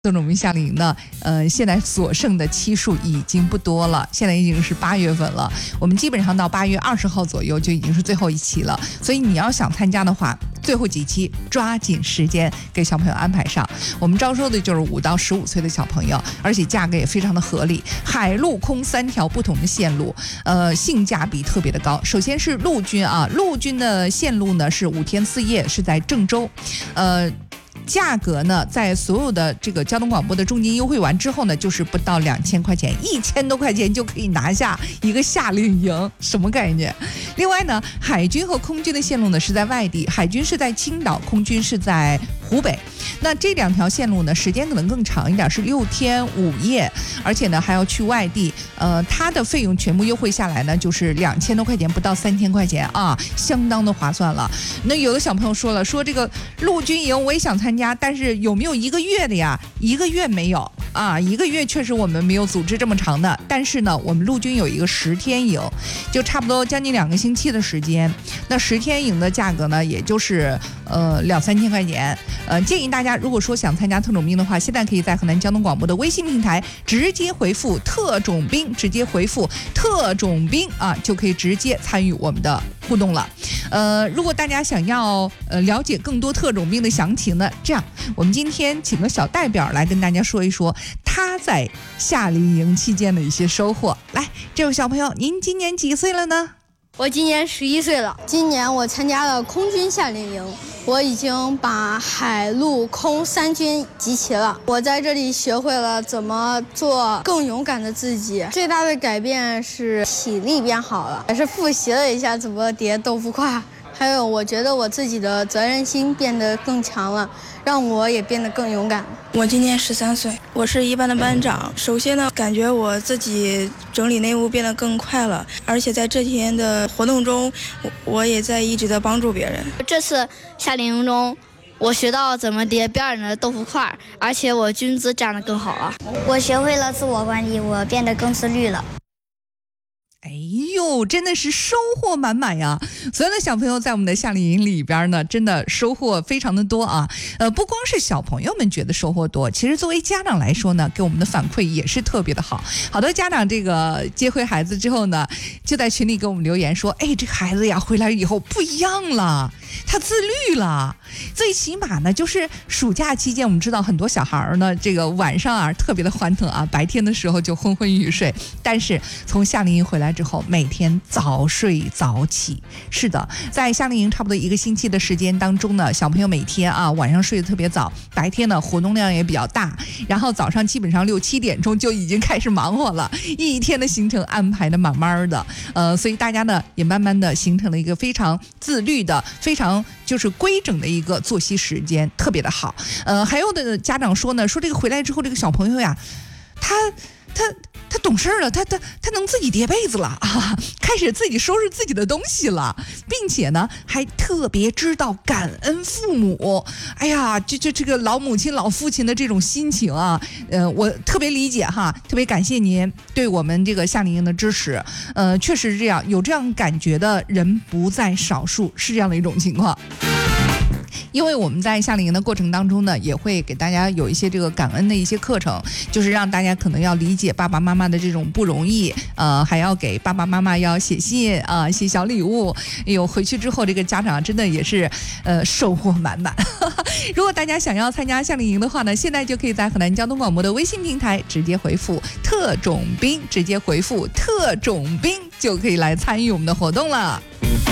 我们夏令营呢，现在所剩的期数已经不多了，现在已经是8月份了，我们基本上到8月20号左右就已经是最后一期了，所以你要想参加的话，最后几期抓紧时间给小朋友安排上。我们招收的就是5到15岁的小朋友，而且价格也非常的合理，海陆空3条不同的线路，性价比特别的高。首先是陆军啊，陆军的线路呢是5天4夜，是在郑州，价格呢，在所有的这个交通广播的重金优惠完之后呢，就是不到2000块钱，1000多块钱就可以拿下一个夏令营，什么概念？另外呢，海军和空军的线路呢是在外地，海军是在青岛，空军是在湖北。那这2条线路呢，时间可能更长一点，是6天5夜，而且呢还要去外地。它的费用全部优惠下来呢，就是2000多块钱，不到3000块钱啊，相当的划算了。那有的小朋友说了，说这个陆军营我也想参加，但是有没有1个月的呀？1个月没有啊，1个月确实我们没有组织这么长的，但是呢，我们陆军有一个10天营，就差不多将近2个星期的时间。那10天营的价格呢，也就是2-3千块钱。建议大家如果说想参加特种兵的话，现在可以在河南交通广播的微信平台直接回复特种兵，直接回复特种兵啊，就可以直接参与我们的互动了。如果大家想要了解更多特种兵的详情呢，这样我们今天请个小代表来跟大家说一说他在夏令营期间的一些收获。来，这位小朋友，您今年几岁了呢？ 我今年11岁了。今年我参加了空军夏令营，我已经把海陆空3军集齐了。我在这里学会了怎么做更勇敢的自己，最大的改变是体力变好了，也是复习了一下怎么叠豆腐块。还有我觉得我自己的责任心变得更强了，让我也变得更勇敢。 我今年13岁，我是一班的班长。首先呢，感觉我自己整理内务变得更快了，而且在这天的活动中，我也在一直在帮助别人。 这次夏令营中，我学到怎么叠别人的豆腐块，而且我军姿站得更好了。 我学会了自我管理，我变得更自律了。 哎呦，真的是收获满满呀！所有的小朋友在我们的夏令营里边呢，真的收获非常的多啊。不光是小朋友们觉得收获多，其实作为家长来说呢，给我们的反馈也是特别的好。好多家长这个接回孩子之后呢，就在群里给我们留言说，哎，这个孩子呀回来以后不一样了，他自律了。最起码呢，就是暑假期间，我们知道很多小孩呢，这个晚上啊特别的欢腾啊，白天的时候就昏昏欲睡，但是从夏令营回来之后，每天早睡早起。是的，在夏令营差不多1个星期的时间当中呢，小朋友每天啊晚上睡得特别早，白天呢活动量也比较大，然后早上基本上6-7点钟就已经开始忙活了，一天的行程安排的满满的。所以大家呢也慢慢的形成了一个非常自律的、非常就是规整的一个作息时间，特别的好。还有的家长说呢，说这个回来之后，这个小朋友呀，他懂事了，他能自己叠被子了啊，开始自己收拾自己的东西了，并且呢还特别知道感恩父母。哎呀，这个老母亲老父亲的这种心情啊，我特别理解哈，特别感谢您对我们这个夏令营的支持。确实是这样，有这样感觉的人不在少数，是这样的一种情况。因为我们在夏令营的过程当中呢，也会给大家有一些这个感恩的一些课程，就是让大家可能要理解爸爸妈妈的这种不容易，还要给爸爸妈妈要写信啊，写小礼物。哎呦，回去之后这个家长真的也是收获满满。如果大家想要参加夏令营的话呢，现在就可以在河南交通广播的微信平台直接回复特种兵，直接回复特种兵就可以来参与我们的活动了。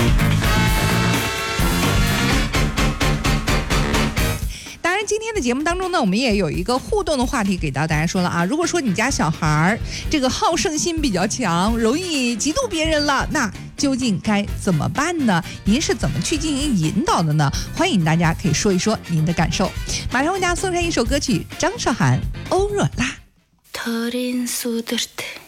今天的节目当中呢，我们也有一个互动的话题给到大家说了啊。如果说你家小孩这个好胜心比较强，容易嫉妒别人了，那究竟该怎么办呢？您是怎么去进行引导的呢？欢迎大家可以说一说您的感受。马上为大家送上一首歌曲，张韶涵《欧若拉》。